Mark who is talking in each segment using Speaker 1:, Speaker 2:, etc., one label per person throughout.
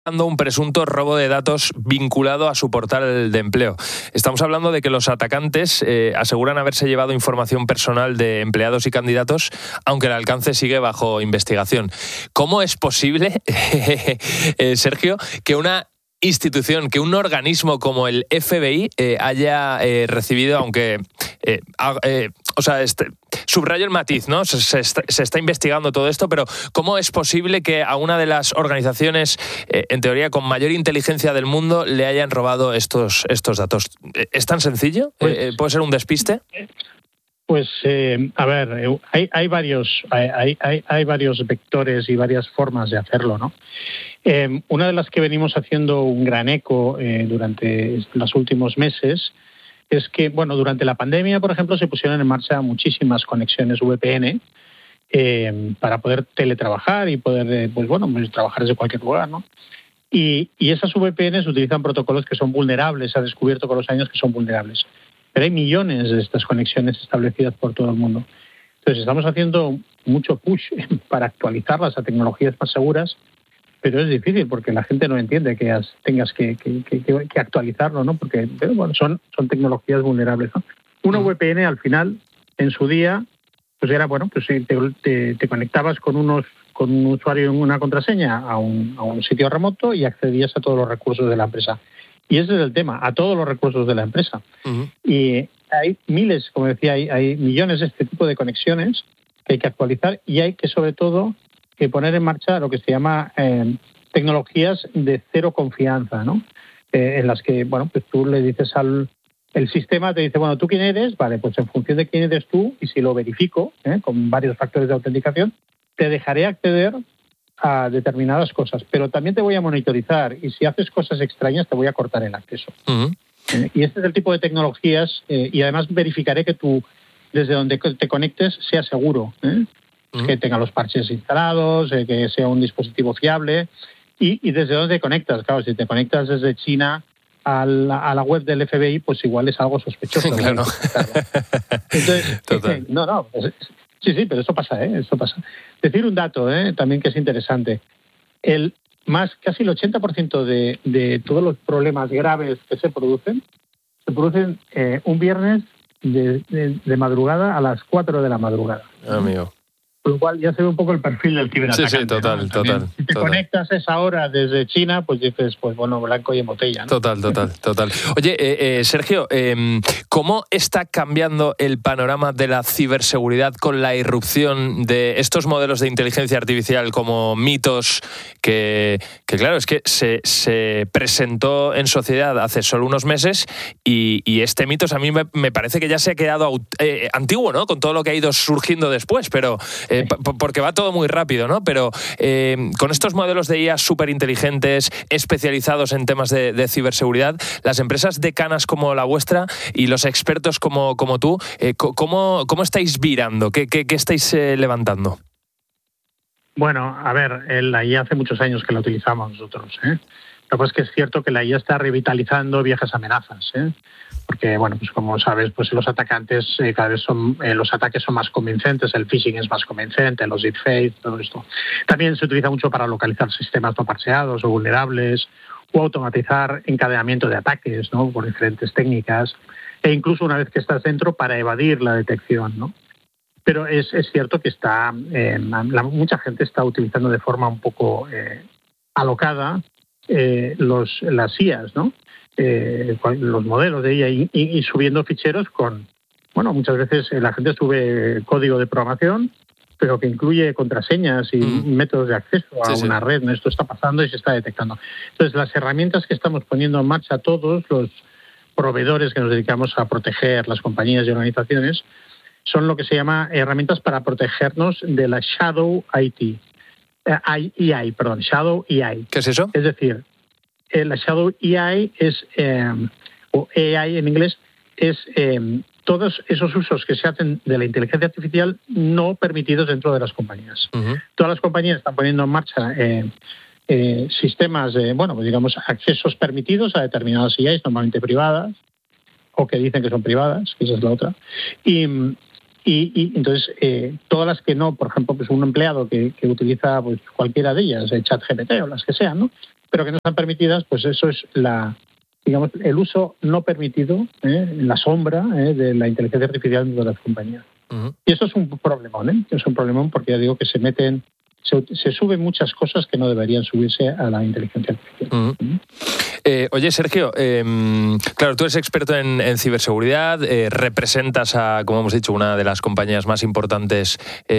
Speaker 1: un presunto robo de datos vinculado a su portal de empleo. Estamos hablando de que los atacantes aseguran haberse llevado información personal de empleados y candidatos, aunque el alcance sigue bajo investigación. ¿Cómo es posible, Sergio, que una institución, que un organismo como el FBI haya recibido, aunque subrayo el matiz, ¿no? Se está investigando todo esto, pero ¿cómo es posible que a una de las organizaciones, en teoría, con mayor inteligencia del mundo, le hayan robado estos datos? ¿Es tan sencillo? ¿Puede ser un despiste?
Speaker 2: Pues, a ver, hay varios vectores y varias formas de hacerlo, ¿no? Una de las que venimos haciendo un gran eco durante los últimos meses es que, bueno, durante la pandemia, por ejemplo, se pusieron en marcha muchísimas conexiones VPN para poder teletrabajar y poder, trabajar desde cualquier lugar, ¿no? Y esas VPNs utilizan protocolos que son vulnerables, se ha descubierto con los años que son vulnerables. Pero hay millones de estas conexiones establecidas por todo el mundo. Entonces, estamos haciendo mucho push para actualizarlas a tecnologías más seguras, pero es difícil porque la gente no entiende que tengas que actualizarlo, ¿no? Porque son tecnologías vulnerables, ¿no? Una VPN, al final, en su día, pues era, te conectabas con un usuario y una contraseña a un sitio remoto y accedías a todos los recursos de la empresa. Y ese es el tema, a todos los recursos de la empresa. Uh-huh. Y hay miles, como decía, hay millones de este tipo de conexiones que hay que actualizar y hay que, sobre todo, poner en marcha lo que se llama tecnologías de cero confianza, ¿no? En las que, pues tú le dices el sistema te dice, ¿tú quién eres? Vale, pues en función de quién eres tú, y si lo verifico, con varios factores de autenticación, te dejaré acceder a determinadas cosas, pero también te voy a monitorizar y si haces cosas extrañas te voy a cortar el acceso. Uh-huh. Y este es el tipo de tecnologías y además verificaré que tú, desde donde te conectes, sea seguro, uh-huh. Que tenga los parches instalados, que sea un dispositivo fiable y desde dónde te conectas. Claro, si te conectas desde China a la web del FBI, pues igual es algo sospechoso.
Speaker 1: Claro.
Speaker 2: Entonces,
Speaker 1: total.
Speaker 2: Sí, pero eso pasa, eso pasa. Decir un dato, también que es interesante. Casi el 80% de todos los problemas graves que se producen un viernes de madrugada a las 4 de la madrugada.
Speaker 1: Amigo.
Speaker 2: Con lo cual ya se ve un poco el perfil del ciberatacante.
Speaker 1: Sí, total.
Speaker 2: Si te conectas a esa hora desde China, pues dices, blanco y en botella, ¿no?
Speaker 1: Total. Oye, Sergio, ¿cómo está cambiando el panorama de la ciberseguridad con la irrupción de estos modelos de inteligencia artificial como mitos que claro, es que se presentó en sociedad hace solo unos meses y este mitos a mí me parece que ya se ha quedado antiguo, ¿no? Con todo lo que ha ido surgiendo después, pero porque va todo muy rápido, ¿no? Pero con estos modelos de IA súper inteligentes, especializados en temas de ciberseguridad, las empresas decanas como la vuestra y los expertos como tú, ¿cómo estáis virando? ¿Qué estáis levantando?
Speaker 2: Bueno, a ver, la IA hace muchos años que la utilizamos nosotros, Lo que pasa es que es cierto que la IA está revitalizando viejas amenazas, Porque, pues como sabes, pues los atacantes cada vez los ataques son más convincentes, el phishing es más convincente, los deepfakes, todo esto. También se utiliza mucho para localizar sistemas no parcheados o vulnerables o automatizar encadenamiento de ataques, ¿no? Por diferentes técnicas e incluso una vez que estás dentro para evadir la detección, ¿no? Pero es cierto que mucha gente está utilizando de forma un poco alocada las IAs, ¿no? Los modelos de IA y subiendo ficheros muchas veces la gente sube código de programación, pero que incluye contraseñas y métodos de acceso a una red. Esto está pasando y se está detectando. Entonces, las herramientas que estamos poniendo en marcha todos los proveedores que nos dedicamos a proteger, las compañías y organizaciones, son lo que se llama herramientas para protegernos de la Shadow IT. Shadow AI.
Speaker 1: ¿Qué es eso?
Speaker 2: Es decir, la Shadow AI o AI en inglés, es todos esos usos que se hacen de la inteligencia artificial no permitidos dentro de las compañías. Uh-huh. Todas las compañías están poniendo en marcha sistemas de, accesos permitidos a determinadas IAs, normalmente privadas, o que dicen que son privadas, que esa es la otra. Y entonces, todas las que no, por ejemplo, pues un empleado que utiliza cualquiera de ellas, ChatGPT o las que sean, ¿no? pero que no están permitidas, pues eso es el uso no permitido, en la sombra, de la inteligencia artificial de las compañías. Uh-huh. Y eso es un problemón, es un problemón porque ya digo que se suben muchas cosas que no deberían subirse a la inteligencia artificial.
Speaker 1: Uh-huh. Oye, Sergio, claro, tú eres experto en ciberseguridad, representas como hemos dicho, una de las compañías más importantes,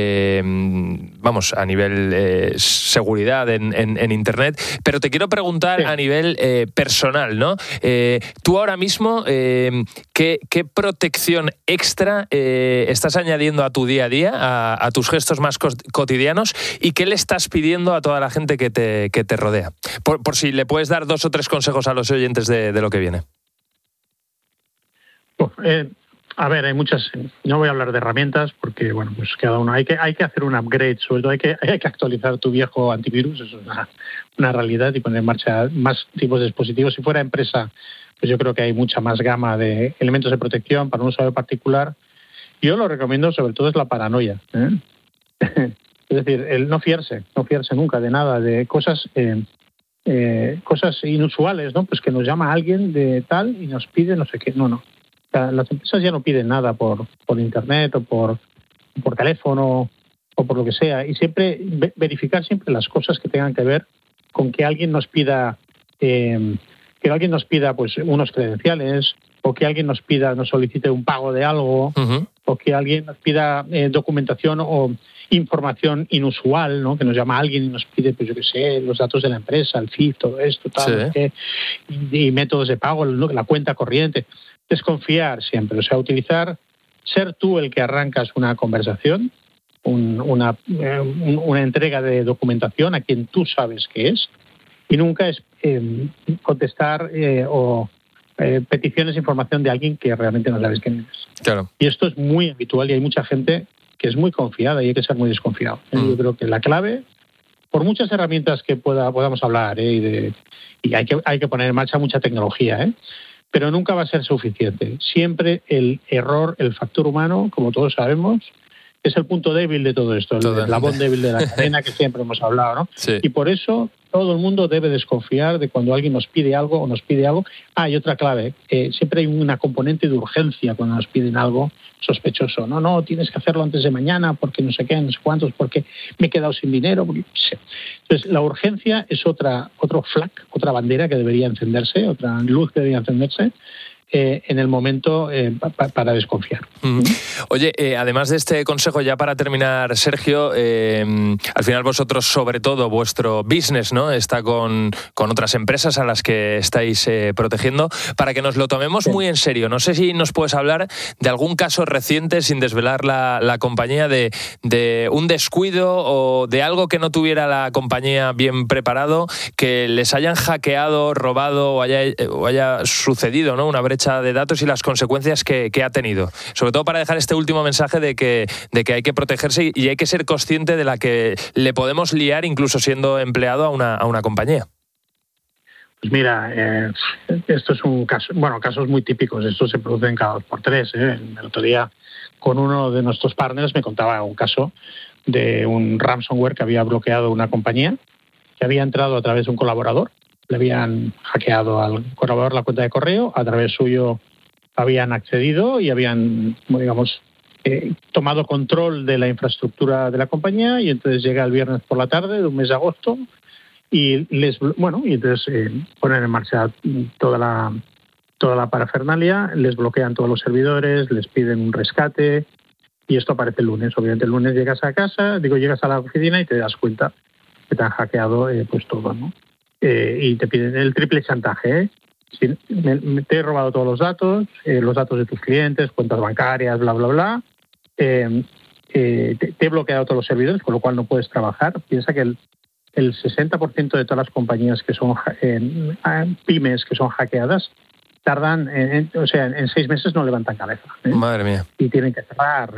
Speaker 1: a nivel seguridad en Internet, pero te quiero preguntar a nivel personal, ¿no? Tú ahora mismo, ¿qué protección extra estás añadiendo a tu día a día, a tus gestos más cotidianos, y qué le estás pidiendo a toda la gente que te rodea? Por si le puedes dar 2 o 3 consejos a los oyentes de lo que viene.
Speaker 2: A ver, hay muchas. No voy a hablar de herramientas porque, bueno, pues cada uno hay que hacer un upgrade, sobre todo hay que actualizar tu viejo antivirus, eso es una realidad, y poner en marcha más tipos de dispositivos. Si fuera empresa, pues yo creo que hay mucha más gama de elementos de protección para un usuario particular. Yo lo recomiendo, sobre todo, es la paranoia. Es decir, el no fiarse nunca de nada, de cosas inusuales, ¿no? Pues que nos llama alguien de tal y nos pide no sé qué. No. O sea, las empresas ya no piden nada por internet o por teléfono o por lo que sea. Y siempre verificar siempre las cosas que tengan que ver con que alguien nos pida pues unos credenciales, o que alguien nos solicite un pago de algo, uh-huh, o que alguien nos pida documentación o información inusual, ¿no? Que nos llama alguien y nos pide, pues yo qué sé, los datos de la empresa, el CIF, todo esto, tal, sí, y métodos de pago, la cuenta corriente. Desconfiar siempre, o sea, ser tú el que arrancas una conversación, una entrega de documentación a quien tú sabes que es, y nunca es contestar peticiones de información de alguien que realmente no sabes quién es. Claro. Y esto es muy habitual y hay mucha gente que es muy confiada y hay que ser muy desconfiado. Yo creo que la clave, por muchas herramientas que podamos hablar, y hay que poner en marcha mucha tecnología, pero nunca va a ser suficiente. Siempre el error, el factor humano, como todos sabemos, es el punto débil de todo esto, el eslabón débil de la cadena que siempre hemos hablado, ¿no? Sí. Y por eso todo el mundo debe desconfiar de cuando alguien nos pide algo. Y otra clave, siempre hay una componente de urgencia cuando nos piden algo sospechoso. No, tienes que hacerlo antes de mañana porque no sé qué, no sé cuántos, porque me he quedado sin dinero. Entonces, la urgencia es otro flag, otra bandera que debería encenderse, otra luz que debería encenderse en el momento para desconfiar.
Speaker 1: Oye, además de este consejo, ya para terminar, Sergio, al final vosotros, sobre todo vuestro business, ¿no?, está con otras empresas a las que estáis protegiendo, para que nos lo tomemos muy en serio. No sé si nos puedes hablar de algún caso reciente, sin desvelar la compañía, de un descuido o de algo que no tuviera la compañía bien preparado, que les hayan hackeado, robado o haya sucedido, ¿no?, una brecha de datos y las consecuencias que ha tenido. Sobre todo para dejar este último mensaje de que hay que protegerse y hay que ser consciente de la que le podemos liar incluso siendo empleado a una compañía.
Speaker 2: Pues mira, esto es un caso, casos muy típicos. Estos se producen cada 2 por 3. El otro día, con uno de nuestros partners, me contaba un caso de un ransomware que había bloqueado una compañía, que había entrado a través de un colaborador. Le habían hackeado al colaborador la cuenta de correo, a través suyo habían accedido y habían, tomado control de la infraestructura de la compañía, y entonces llega el viernes por la tarde de un mes de agosto y entonces ponen en marcha toda la parafernalia, les bloquean todos los servidores, les piden un rescate, y esto aparece el lunes. Obviamente el lunes llegas a la oficina y te das cuenta que te han hackeado pues todo, ¿no? Y te piden el triple chantaje. Te he robado todos los datos de tus clientes, cuentas bancarias, bla, bla, bla. Te he bloqueado todos los servidores, con lo cual no puedes trabajar. Piensa que el 60% de todas las compañías que son pymes que son hackeadas tardan, en 6 meses no levantan cabeza.
Speaker 1: Madre mía.
Speaker 2: Y tienen que cerrar.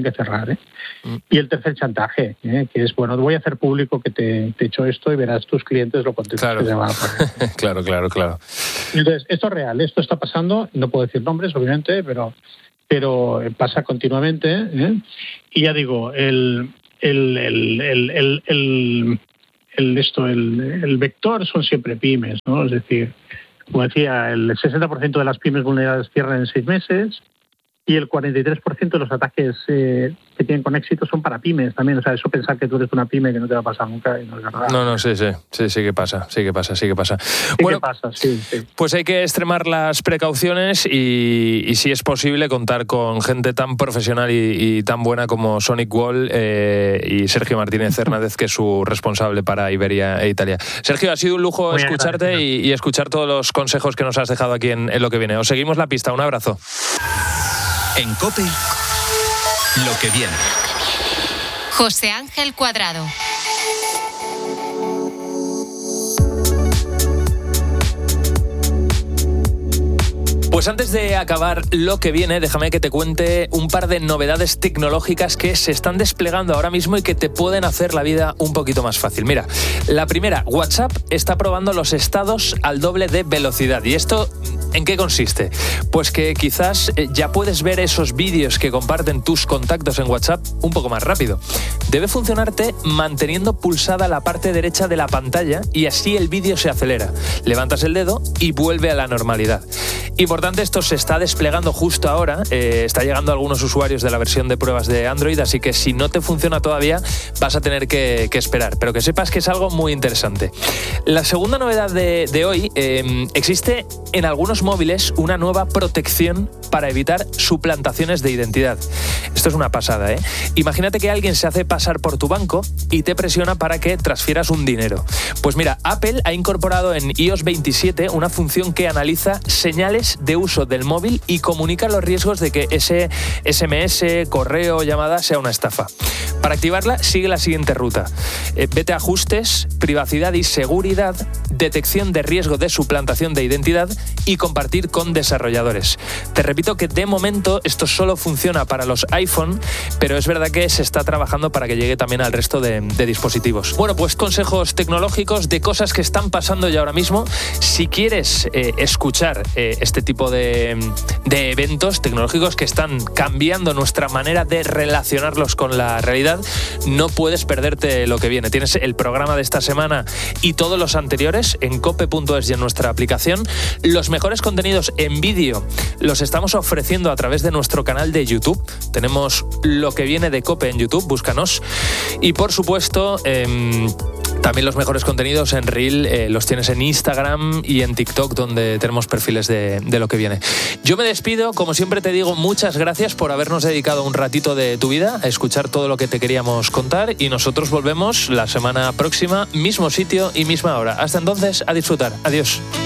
Speaker 2: Y el tercer chantaje, que es, voy a hacer público que te he hecho esto y verás tus clientes lo contentos que se van a poner. Claro. Entonces, esto es real, esto está pasando, no puedo decir nombres, obviamente, pero pasa continuamente, Y ya digo, el vector son siempre pymes, ¿no? Es decir, como decía, el 60% de las pymes vulneradas cierran en 6 meses y el 43% de los ataques que tienen con éxito son para pymes también. O sea, eso pensar que tú eres una pyme que no te va a pasar nunca y no es verdad.
Speaker 1: No, sí que pasa.
Speaker 2: Bueno, sí.
Speaker 1: Pues hay que extremar las precauciones y si es posible contar con gente tan profesional y tan buena como Sonic Wall y Sergio Martínez Hernández, que es su responsable para Iberia e Italia. Sergio, ha sido un lujo escucharte y escuchar todos los consejos que nos has dejado aquí en Lo que viene. Os seguimos la pista. Un abrazo.
Speaker 3: En COPE, Lo que viene.
Speaker 4: José Ángel Cuadrado.
Speaker 1: Pues antes de acabar Lo que viene, déjame que te cuente un par de novedades tecnológicas que se están desplegando ahora mismo y que te pueden hacer la vida un poquito más fácil. Mira, la primera, WhatsApp está probando los estados al doble de velocidad. ¿Y esto en qué consiste? Pues que quizás ya puedes ver esos vídeos que comparten tus contactos en WhatsApp un poco más rápido. Debe funcionarte manteniendo pulsada la parte derecha de la pantalla y así el vídeo se acelera. Levantas el dedo y vuelve a la normalidad. Importante, esto se está desplegando justo ahora, está llegando a algunos usuarios de la versión de pruebas de Android, así que si no te funciona todavía vas a tener que esperar, pero que sepas que es algo muy interesante. La segunda novedad de hoy, existe en algunos móviles una nueva protección para evitar suplantaciones de identidad. Esto es una pasada, ¿eh? Imagínate que alguien se hace pasar por tu banco y te presiona para que transfieras un dinero. Pues mira, Apple ha incorporado en iOS 27 una función que analiza señales de uso del móvil y comunica los riesgos de que ese SMS, correo o llamada sea una estafa. Para activarla, sigue la siguiente ruta. Vete a Ajustes, Privacidad y Seguridad, Detección de riesgo de suplantación de identidad y Compartir con desarrolladores. Te repito que de momento esto solo funciona para los iPhone, pero es verdad que se está trabajando para que llegue también al resto de dispositivos. Bueno, pues consejos tecnológicos de cosas que están pasando ya ahora mismo. Si quieres escuchar este tipo de eventos tecnológicos que están cambiando nuestra manera de relacionarlos con la realidad, no puedes perderte Lo que viene. Tienes el programa de esta semana y todos los anteriores en cope.es y en nuestra aplicación. Los mejores contenidos en vídeo los estamos ofreciendo a través de nuestro canal de YouTube. Tenemos Lo que viene de COPE en YouTube, búscanos. Y por supuesto, también los mejores contenidos en Reel los tienes en Instagram y en TikTok, donde tenemos perfiles de Lo que viene. Yo me despido, como siempre te digo, muchas gracias por habernos dedicado un ratito de tu vida a escuchar todo lo que te queríamos contar y nosotros volvemos la semana próxima, mismo sitio y misma hora. Hasta entonces, a disfrutar. Adiós.